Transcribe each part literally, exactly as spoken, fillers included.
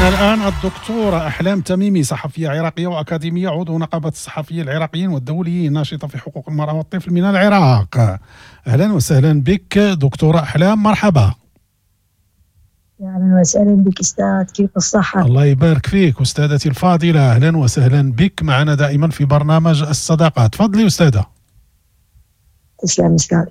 معنا الآن الدكتورة أحلام تميمي، صحفية عراقية وأكاديمية، عضو نقابة الصحفيين العراقيين والدوليين، ناشطة في حقوق المرأة والطفل من العراق. أهلا وسهلا بك دكتورة أحلام، مرحبا. أهلا وسهلا بك أستاذ، كيف الصحة؟ الله يبارك فيك أستاذتي الفاضلة، أهلا وسهلا بك معنا دائما في برنامج الصداقة. تفضلي أستاذة. تسلم أستاذ.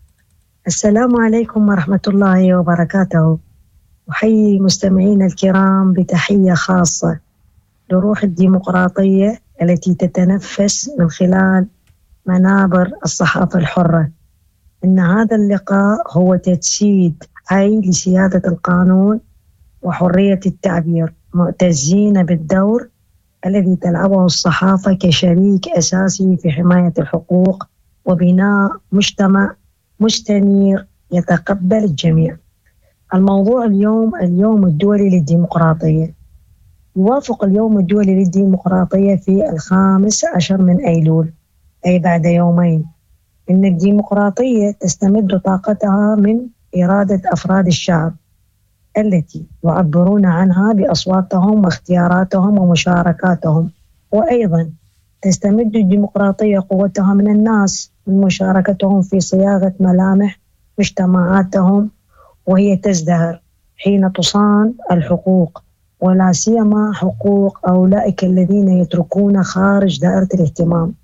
السلام عليكم ورحمة الله وبركاته. أحيي مستمعينا الكرام بتحية خاصة لروح الديمقراطية التي تتنفس من خلال منابر الصحافة الحرة. إن هذا اللقاء هو تجسيد حي لسيادة القانون وحرية التعبير، معتزين بالدور الذي تلعبه الصحافة كشريك أساسي في حماية الحقوق وبناء مجتمع مستنير يتقبل الجميع. الموضوع اليوم اليوم الدولي للديمقراطية. يوافق اليوم الدولي للديمقراطية في الخامس عشر من أيلول، أي بعد يومين. إن الديمقراطية تستمد طاقتها من إرادة أفراد الشعب التي يعبرون عنها بأصواتهم واختياراتهم ومشاركاتهم، وأيضا تستمد الديمقراطية قوتها من الناس، من مشاركتهم في صياغة ملامح مجتمعاتهم، وهي تزدهر حين تصان الحقوق، ولا سيما حقوق أولئك الذين يتركون خارج دائرة الاهتمام.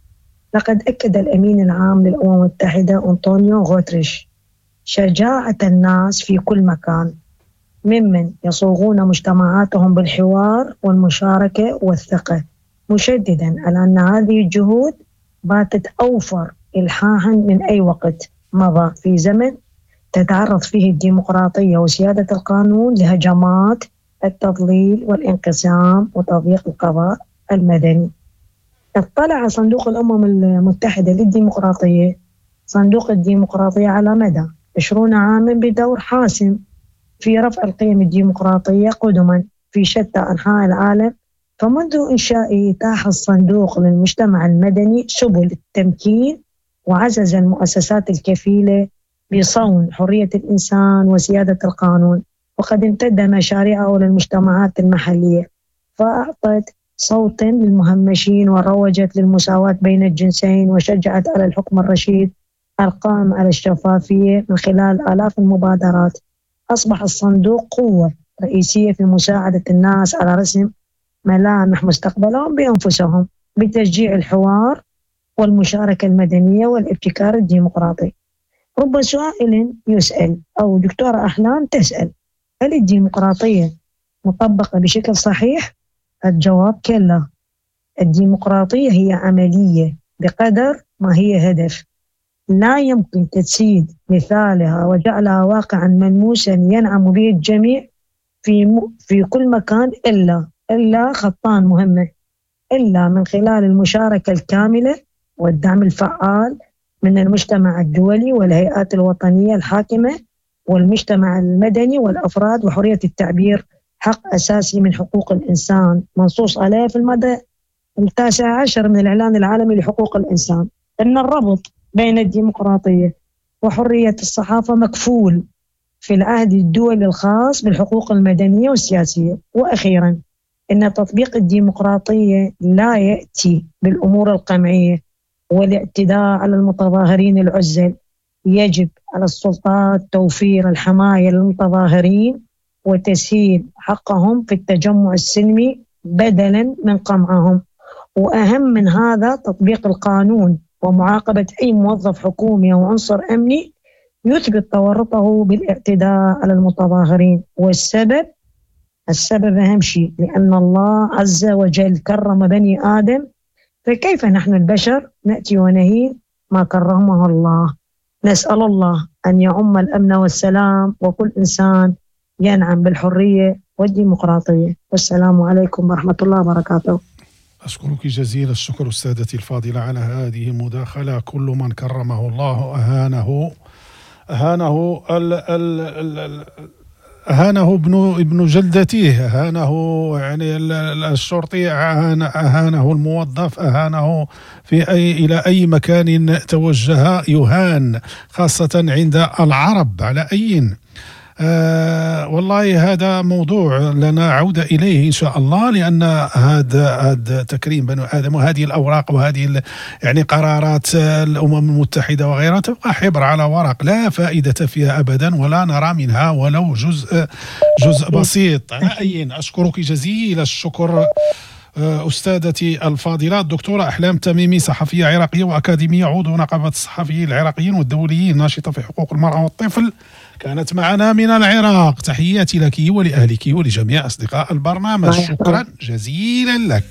لقد أكد الأمين العام للأمم المتحدة أنطونيو غوتريش شجاعة الناس في كل مكان، ممن يصوغون مجتمعاتهم بالحوار والمشاركة والثقة، مشددا على أن هذه الجهود باتت أوفر إلحاحا من أي وقت مضى في زمن تتعرض فيه الديمقراطية وسيادة القانون لهجمات التضليل والانقسام وتضييق القضاء المدني. اطلع صندوق الأمم المتحدة للديمقراطية، صندوق الديمقراطية على مدى عشرين عاما بدور حاسم في رفع القيم الديمقراطية قدما في شتى أنحاء العالم. فمنذ إنشائه تاح الصندوق للمجتمع المدني سبل التمكين، وعزز المؤسسات الكفيلة بصون حرية الإنسان وسيادة القانون، وقد امتد مشاريعه للمجتمعات المحلية، فأعطت صوت للمهمشين وروجت للمساواة بين الجنسين، وشجعت على الحكم الرشيد القائم على الشفافية من خلال آلاف المبادرات. أصبح الصندوق قوة رئيسية في مساعدة الناس على رسم ملامح مستقبلهم بأنفسهم بتشجيع الحوار والمشاركة المدنية والابتكار الديمقراطي. رب سؤال يسأل، أو دكتورة أحلام تسأل، هل الديمقراطية مطبقة بشكل صحيح؟ الجواب كلا. الديمقراطية هي عملية بقدر ما هي هدف. لا يمكن تجسيد مثالها وجعلها واقعا ملموسا ينعم به الجميع في م... في كل مكان إلا إلا خطان مهمة، إلا من خلال المشاركة الكاملة والدعم الفعال من المجتمع الدولي والهيئات الوطنية الحاكمة والمجتمع المدني والأفراد، وحرية التعبير حق أساسي من حقوق الإنسان منصوص عليه في المادة التاسعة عشر من الإعلان العالمي لحقوق الإنسان. إن الربط بين الديمقراطية وحرية الصحافة مكفول في العهد الدولي الخاص بالحقوق المدنية والسياسية. وأخيرا، إن تطبيق الديمقراطية لا يأتي بالأمور القمعية والاعتداء على المتظاهرين العزل. يجب على السلطات توفير الحماية للمتظاهرين وتسهيل حقهم في التجمع السلمي بدلا من قمعهم. وأهم من هذا تطبيق القانون ومعاقبة أي موظف حكومي أو عنصر أمني يثبت تورطه بالاعتداء على المتظاهرين. والسبب السبب أهم شيء، لأن الله عز وجل كرم بني آدم، فكيف نحن البشر نأتي ونهين ما كرمه الله؟ نسأل الله أن يعم الأمن والسلام وكل إنسان ينعم بالحرية والديمقراطية. والسلام عليكم ورحمة الله وبركاته. أشكرك جزيل الشكر أستاذتي الفاضلة على هذه المداخلة. كل من كرمه الله أهانه أهانه ال ال ال أهانه ابن ابن جلدته، أهانه يعني الشرطي، أهانه الموظف، أهانه في أي إلى أي مكان توجه يهان، خاصة عند العرب على أي آه والله هذا موضوع لنا عودة إليه إن شاء الله، لأن هذا هذا تكريم بنو آدم وهذه الأوراق وهذه يعني قرارات الأمم المتحدة وغيرها تبقى حبر على ورق لا فائدة فيها أبدا، ولا نرى منها ولو جزء جزء بسيط. على أي أشكرك جزيل الشكر أستاذتي الفاضلة الدكتورة أحلام تميمي، صحفية عراقية وأكاديمية، عضو نقابة الصحفيين العراقيين والدوليين، ناشطة في حقوق المرأة والطفل، كانت معنا من العراق. تحياتي لك ولأهلك ولجميع أصدقاء البرنامج، شكرا جزيلا لك.